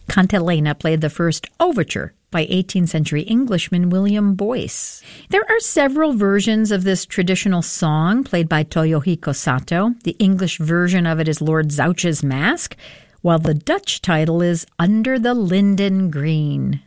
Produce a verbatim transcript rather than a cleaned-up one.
Cantilena played the first overture by eighteenth century Englishman William Boyce. There are several versions of this traditional song played by Toyohiko Sato. The English version of it is Lord Zouch's Mask, while the Dutch title is Under the Linden Green.